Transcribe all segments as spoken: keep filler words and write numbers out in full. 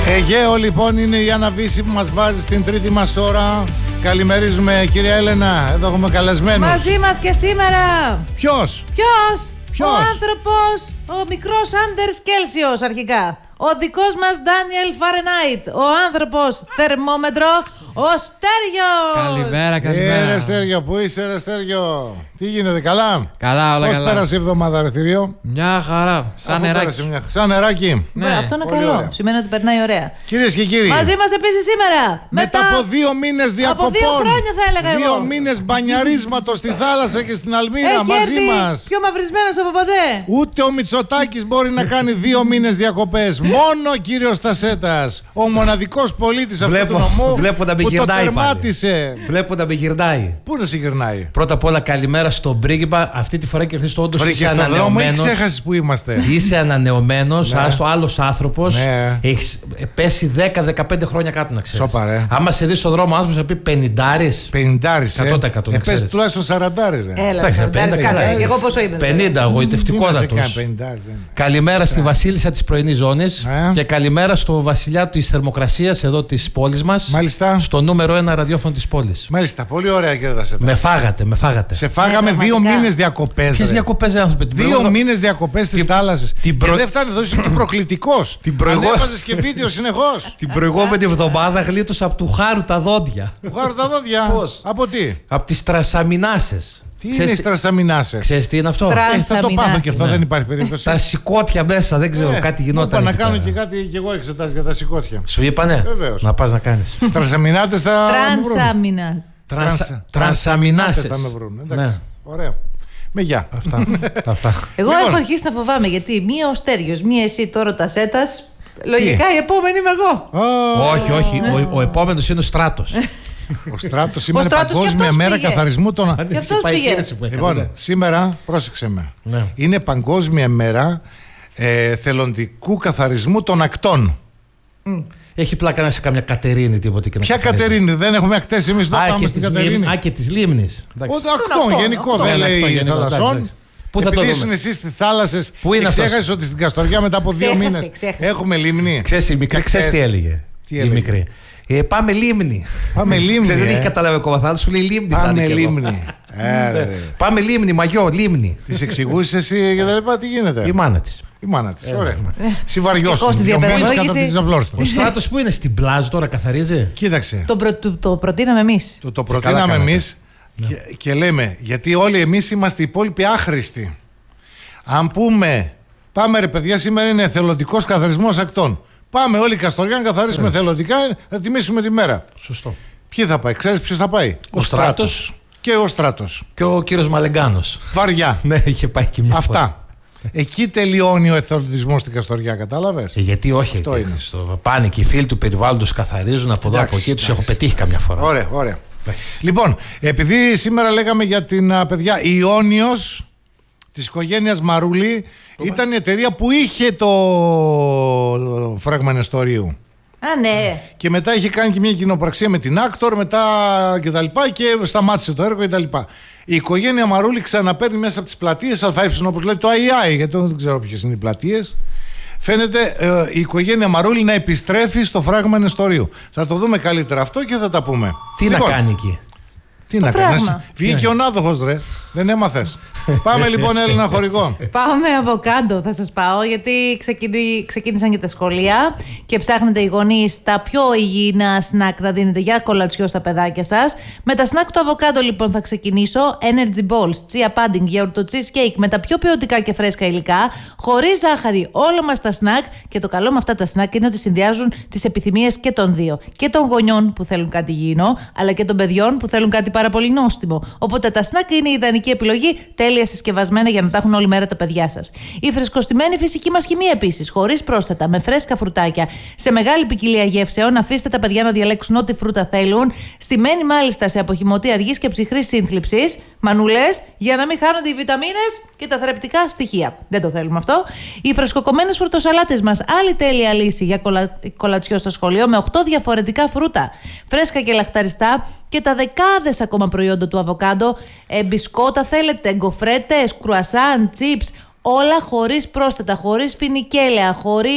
Αιγαίο λοιπόν είναι η Άννα Βύση που μας βάζει στην τρίτη μας ώρα. Καλημερίζουμε κυρία Έλενα, εδώ έχουμε καλεσμένους. Μαζί μας και σήμερα. Ποιος? Ποιος? Ποιος? Ο άνθρωπος, ο μικρός Άντερς Κέλσιος αρχικά. Ο δικός μας Ντάνιελ Φαρενάιτ. Ο άνθρωπος θερμόμετρο, ο Στέργιος. Καλημέρα, καλημέρα. Ε, ρε Στέργιο, πού είσαι ρε Στέργιο? Τι γίνεται, καλά? Καλά, όλα Πώς καλά. πέρασε η εβδομάδα ρε Θηρίο? Μια χαρά, σαν Αφού νεράκι. πέρασε μια... Σαν νεράκι. Ναι. Αυτό είναι Πολύ καλό. ωραία. Σημαίνει ότι περνάει ωραία. Κυρίες και κύριοι, Μαζί μας επίσης σήμερα. μετά από δύο μήνες διακοπών, δύο χρόνια θα έλεγα εγώ. δύο μήνες μπανιαρίσματος στη θάλασσα και στην Αλμύρα Έχει μαζί έρθει μας. πιο μαυρισμένος από ποτέ. Ούτε ο Μητσοτάκης μπορεί να κάνει δύο μήνες διακοπές. Μόνο ο κύριος Τασέτας, ο μοναδικός πολίτης αυτού Βλέπω- του νομού, βλέπω να με που το γυρνάει τερμάτισε. Βλέπω να με γυρνάει. Πού να σε γυρνάει? Πρώτα απ' όλα, καλημέρα στον πρίγκιπα. Αυτή τη φορά και Χρήστο, όντως Βρήκε είσαι στον δρόμο ή ανανεωμένος. ξέχασες που είμαστε? Είσαι ανανεωμένος, Ναι. άστο άλλος άνθρωπος. Ναι. Έχεις πέσει δέκα με δεκαπέντε χρόνια κάτω, να ξέρεις. Σοπα, ρε. Άμα σε δει στον δρόμο, ο άνθρωπος θα πει πενηντάρης. Πενηντάρης, εκατό τοις εκατό, ε. να Ε, πες ξέρεις. τουλάχιστον σαραντάρης, ρε. Έλα, Εντάξει, σαραντάρης, πενήντα κάτσε. καλά. Και εγώ πόσο είμαι. πενήντα, Τι να σε γοητευτικότατος. κάνει πενηντάρης, δεν είναι. Καλημέρα στη Βασίλισσα της πρωινής ζώνης Ε. και καλημέρα στο βασιλιά της θερμοκρασίας εδώ της πόλης μας. Μάλιστα. Στο νούμερο ένα ραδιόφωνο της πόλης. Μάλιστα, πολύ ωραία κύριε Τασέτα. Με φάγατε, με φάγατε. Σε φάγαμε Ναι, δύο πραγματικά. μήνες διακοπές. Ποιες ρε. διακοπές, άνθρωποι? Την Δύο προηγούμενη- μήνες διακοπές στις την- θάλασσες. την Και προ- δεν φτάνει, εδώ είσαι και προκλητικός. Την προηγό- Ανέβαζες και βίντεο συνεχώς. Την προηγούμενη εβδομάδα γλίτωσα από του χάρου τα δόντια. Του χάρου τα δόντια. Πώς? Από τι? Από τις τρασαμινάσες. Τι είναι οι στρασαμινάσες? Ξέρεις τι είναι αυτό? Τρα- Ε, θα το πάθω και αυτό, Ναι. δεν υπάρχει περίπτωση. Τα σηκώτια μέσα, δεν ξέρω, Ε, κάτι μου γινόταν. είπα να εκεί κάνω πέρα. και κάτι και εγώ εξετάσεις για τα σηκώτια. Σου είπανε? Βεβαίως. Να πας να κάνεις. Στρασαμινάτες θα με βρουν. Τρανσάμινα. Τρανσα- Τρανσαμινάτες Τρανσαμινάσες. θα με βρουν. Εντάξει. Ναι. Ωραία. Με γεια. Αυτά. Αυτά. Εγώ Λοιπόν. έχω αρχίσει να φοβάμαι γιατί μία ο Στέργιος, μία εσύ τώρα ο Τασέτας. Λογικά η επόμενη είμαι εγώ. Α, Όχι, όχι. Ο, ο επόμενος είναι ο Στράτος. Ο Στράτος σήμερα Στράτος και Παγκόσμια αυτός μέρα πήγε. καθαρισμού των. Και αυτός Πάει πήγε. κίνηση που έκανε, Λοιπόν, ναι. σήμερα, πρόσεξε με. Ναι. Είναι Παγκόσμια μέρα ε, θελοντικού καθαρισμού των ακτών. Έχει πλάκα να είσαι καμιά Κατερίνη τίποτε και να Ποια καθαρίζει. Κατερίνη, δεν έχουμε ακτές εμείς εδώ Α, πάμε και στην της Κατερίνη. Λίμ- Α, και της Λίμνης. Εντάξει. Ο ακτών, ακτών, γενικό ακτών. δεν Ένα ακτό λέει γενικό, εντάξει, θαλασσών. εντάξει. Πού θα το Επειδή δούμε? ήσουν εσείς στις θάλασσες Πού είναι και αυτός? ξέχασες ότι στην Καστοριά μετά από δύο Ξέχασε, μήνες ξέχασε. έχουμε λίμνη. Ξέρεις, η μικρή, Και ξέρεις τι ξέρεις. έλεγε. Τι η έλεγε? μικρή. Ε, πάμε Λίμνη. Πάμε λίμνη. Ξέρεις, δεν ε. έχει καταλάβει ακόμα. Θα σου λέει Λίμνη. θα Πάμε είναι και εδώ. λίμνη. Ε, ρε. Πάμε Λίμνη, μαγιό, Λίμνη. Της εξηγούσες εσύ και τα λοιπά, τι γίνεται? Η μάνα της. Η μάνα της, ωραία. Και εγώ Συβαριώσουν, στη δυο μήνες κατά διαπαιδαγώγηση. την ξαπλώστρα. Ο Στράτος που είναι στην πλάζ τώρα, καθαρίζει. Κοίταξε, Το, προ, το, το προτείναμε εμείς. το, το καλά προτείναμε κάνατε. εμείς και, και λέμε, γιατί όλοι εμείς είμαστε οι υπόλοιποι άχρηστοι. Αν πούμε, πάμε ρε παιδιά, σήμερα είναι εθελοντικός καθαρισμός ακτών. Πάμε όλοι οι Καστοριά να καθαρίσουμε εθελοντικά, να τιμήσουμε τη μέρα. Σωστό. Ποιοι θα πάει, ξέρεις ποιος θα πάει? Ο Στράτος. Και ο Στράτος. Και ο κύριος Μαλεγκάνος. Βαριά. Ναι, είχε πάει και μια φορά. Αυτά. Εκεί τελειώνει ο εθελοντισμός στην Καστοριά, κατάλαβες? Ε, γιατί όχι, Αυτό και είναι. στο- πάνε και οι φίλοι του περιβάλλοντος καθαρίζουν από εδώ Εντάξει, από εκεί, τους εντάξει. έχω πετύχει καμιά φορά. Ωραία, ωραία. Εντάξει. Λοιπόν, επειδή σήμερα λέγαμε για την α, παιδιά Ιόνιος της οικογένειας Μαρούλη, ήταν η εταιρεία που είχε το φράγμα νεστορίου. Α, ναι. Και μετά είχε κάνει και μια κοινοπραξία με την Άκτορ, μετά και τα λοιπά, και σταμάτησε το έργο και τα λοιπά. Η οικογένεια Μαρούλη ξαναπαίρνει μέσα από τις πλατείες ΑΕ, όπως λέει το άι άι, γιατί δεν ξέρω ποιες είναι οι πλατείες. Φαίνεται ε, η οικογένεια Μαρούλη να επιστρέφει στο φράγμα νεστορίου. Θα το δούμε καλύτερα αυτό και θα τα πούμε. Τι Λοιπόν, να κάνει εκεί. Τι Το να φράγμα. κάνεις. Βγήκε ο νάδοχος, ρε. Δεν έμαθες. Πάμε λοιπόν, Έλληνα χορηγό. Πάμε από κάτω, θα σας πάω, γιατί ξεκινή- ξεκίνησαν και τα σχολεία και ψάχνετε οι γονείς τα πιο υγιεινά σνακ να δίνετε για κολατσιό στα παιδάκια σας. Με τα σνακ του αβοκάντο λοιπόν θα ξεκινήσω. Energy balls, chia pudding, γιαουρτο cheesecake με τα πιο ποιοτικά και φρέσκα υλικά, χωρίς ζάχαρη, όλα μας τα σνακ. Και το καλό με αυτά τα σνακ είναι ότι συνδυάζουν τις επιθυμίες και των δύο. Και των γονιών που θέλουν κάτι υγιεινό, αλλά και των παιδιών που θέλουν κάτι πάρα πολύ νόστιμο. Οπότε τα σνακ είναι η ιδανική επιλογή, τέλεια συσκευασμένα για να τα έχουν όλη μέρα τα παιδιά σας. Η φρεσκοστημένη φυσική μας χημεία επίσης, χωρίς πρόσθετα, με φρέσκα φρουτάκια, σε μεγάλη ποικιλία γεύσεων. Αφήστε τα παιδιά να διαλέξουν ό,τι φρούτα θέλουν. Στημένη μάλιστα σε αποχυμωτή αργής και ψυχρής σύνθλιψης. Μανουλές, για να μην χάνονται οι βιταμίνες και τα θρεπτικά στοιχεία. Δεν το θέλουμε αυτό. Οι φρεσκοκομμένες φρουτοσαλάτες μας, άλλη τέλεια λύση για κολα... κολατσιό στο σχολείο, με οκτώ διαφορετικά φρούτα. Φρέσκα και λαχταριστά. Και τα δεκάδες ακόμα προϊόντα του αβοκάντο. Ε, μπισκότα θέλετε, γκοφρέτες, κρουασάν, τσίπς. Όλα χωρίς πρόσθετα, χωρίς φινικέλαια, χωρίς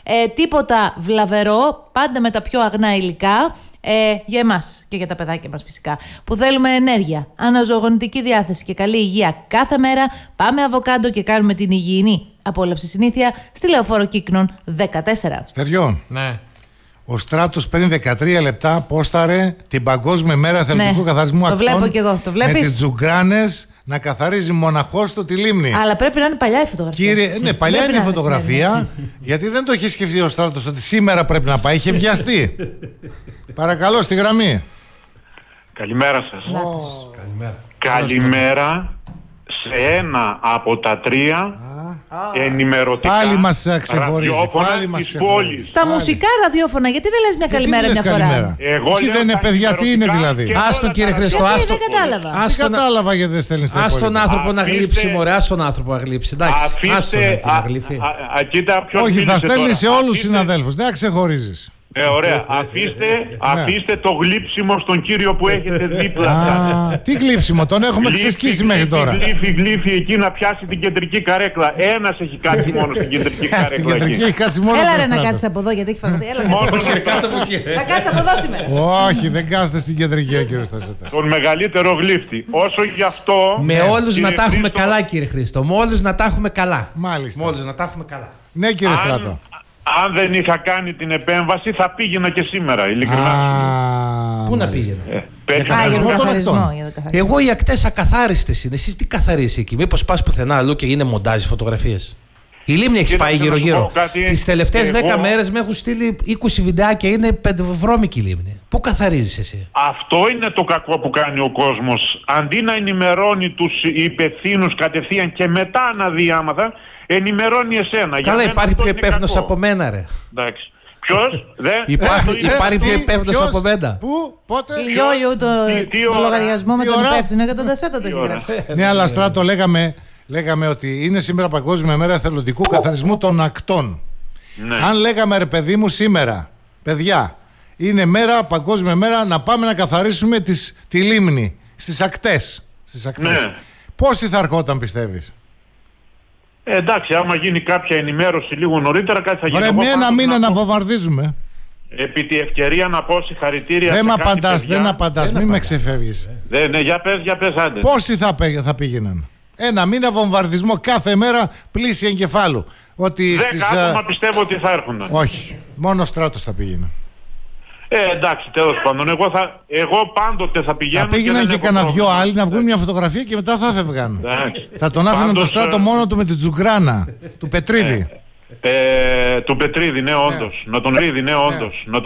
Ε, τίποτα βλαβερό, πάντα με τα πιο αγνά υλικά. Ε, για εμάς και για τα παιδάκια μας φυσικά, που θέλουμε ενέργεια, αναζωογονητική διάθεση και καλή υγεία κάθε μέρα. Πάμε αβοκάντο και κάνουμε την υγιεινή απόλαυση συνήθεια στη Λεωφόρο Κύκνων δεκατέσσερα. Στεριών. Ναι. Ο Στράτος πριν δεκατρία λεπτά πόσταρε την Παγκόσμια Μέρα Εθελοντικού Ναι, Καθαρισμού το Ακτών. βλέπω κι εγώ. Το βλέπεις? Με τις τζουγκράνες να καθαρίζει μοναχός του τη λίμνη. Αλλά πρέπει να είναι παλιά η φωτογραφία. Κύριε, ναι, παλιά Πρέπει είναι η να φωτογραφία, γιατί δεν το είχε σκεφτεί ο Στράτος ότι σήμερα πρέπει να πάει. Είχε βιαστεί. Παρακαλώ, στη γραμμή. Καλημέρα σας. Λάθος. Καλημέρα. Καλημέρα σε ένα από τα τρία ενημερωτικά Πάλι μας ξεχωρίζει, ραδιόφωνα πάλι μας της ξεχωρίζει. πόλης. Στα μουσικά ραδιόφωνα, γιατί δεν λες μια Γιατί καλημέρα δεν μια λες φορά. καλημέρα? Εγώ Εκεί λέω δεν είναι τα παιδιά, τι είναι ενημερωτικά δηλαδή? και Άστον, όλα κύριε τα Χριστό, ραδιόφωνα. Γιατί άστο. δεν κατάλαβα. Τι Άστο να- κατάλαβα γιατί δεν στέλνει στα Άστον υπόλοιπα. άνθρωπο να Αφήστε- γλύψει, μωρέ. Άστον άνθρωπο να γλύψει. Εντάξει. Άστον Αφήστε, εκεί να α, γλύφει. α, α, κοίτα ποιος Όχι, θα μίλησε στέλνει τώρα. σε όλους τους Αφήστε- συναδέλφους. Δεν θα ξεχωρίζεις. Ε, ωραία. Αφήστε, αφήστε το γλύψιμο στον κύριο που έχετε δίπλα σας. Α, τι γλύψιμο, τον έχουμε Γλύφει, ξεσκίσει μέχρι γλύφει, τώρα. Γλύφει, γλύφει εκεί να πιάσει την κεντρική καρέκλα. Ένας έχει κάτσει μόνο στην κεντρική Στην καρέκλα. κεντρική εκεί. έχει κάτσει μόνο. Έλα στο ρε να Στράτο. κάτσεις από εδώ, γιατί έχει φαγωθεί. Έλα κάτσε από Μόνο εδώ. Κάτσε από εκεί. Να κάτσεις από εδώ σήμερα. Όχι, δεν κάθεται στην κεντρική ο κύριος Στασέτα. τον μεγαλύτερο γλύφτη. Όσο γι' αυτό. Με όλους κύριε να τα έχουμε Χρήστο, καλά, κύριε Χρήστο. Με όλους να τα έχουμε καλά. Μάλιστα. Με όλους να τα έχουμε καλά. Ναι, κύριε Στράτο. Αν, αν δεν είχα κάνει την επέμβαση, θα πήγαινα και σήμερα. Ειλικρινά. Α, Πού να μάλιστα. πήγαινε. Ε, Α, για περιχαρισμό τον των καθαρισμό. ακτών. για τον καθαρισμό. Εγώ οι ακτές ακαθάριστες είναι. Εσείς τι καθαρίζεις εκεί? Μήπως πας πουθενά αλλού και είναι μοντάζ φωτογραφίες? Η λίμνη έχει Κοίταξε, πάει να σου γύρω-γύρω. πω κάτι. Τις τελευταίες Εγώ- δέκα μέρες με έχουν στείλει είκοσι βιντεάκια. Είναι πεντεβρώμικη η λίμνη. Πού καθαρίζεις εσύ? Αυτό είναι το κακό που κάνει ο κόσμος. Αντί να ενημερώνει τους υπευθύνους κατευθείαν και μετά να δει άμα θα, ενημερώνει εσένα. Για Καλά, μένα υπάρχει αυτό πιο είναι υπεύθυνος κακό. από μένα, ρε. Εντάξει. Ποιος? Δεν. Υπάρχει- αυτό είναι- υπάρχει Τι, πιο υπεύθυνος ποιος, από μένα. Πού, πότε. Η Λιόλιου το, τι- τι το ώρα, λογαριασμό με τι τον ώρα? υπεύθυνο για τον Τασέτα το έχει ώρα? γράψει. Ναι, αλλά Στράτο, λέγαμε, λέγαμε ότι είναι σήμερα Παγκόσμια Μέρα Εθελοντικού Καθαρισμού των Ακτών. Ναι. Αν λέγαμε ρε παιδί μου σήμερα, παιδιά, είναι μέρα, Παγκόσμια Μέρα να πάμε να καθαρίσουμε τις, τη λίμνη στις ακτές. Στις ακτές. Ναι. Πόσοι θα ερχόταν, πιστεύεις? Ε, εντάξει, άμα γίνει κάποια ενημέρωση λίγο νωρίτερα, κάτι θα γίνει. Ωραία, Εγώ με ένα πάντως μήνα να να πω, βομβαρδίζουμε. επί τη ευκαιρία να πω συγχαρητήρια. Δεν σε με κάτι απαντάς, παιδιά. δεν απαντάς, Δεν μην με απαντάς. ξεφεύγεις. Δεν, ναι, για πες, για πες, άντε. Πόσοι θα, πέ- θα πήγαιναν? Ένα μήνα βομβαρδισμό κάθε μέρα, πλήση εγκεφάλου. Ότι Δέκα στις, α, άτομα πιστεύω ότι θα έρχονταν. όχι, μόνο ο Στράτος θα πήγαινε. Ε, εντάξει, τέλος πάντων. Εγώ, θα, εγώ πάντοτε θα πηγαίνω. Θα πήγαιναν δεν και έχω κανένα δυο πρόβλημα. άλλοι να βγουν μια φωτογραφία και μετά θα φεύγαν. Εντάξει. Θα τον άφηναν τον Πάντως, Στράτο ε, μόνο του με την τζουγκράνα του Πετρίδη. Ε, του Πετρίδη, ναι, όντως. Να τον Ρίδη, ναι, όντως. Να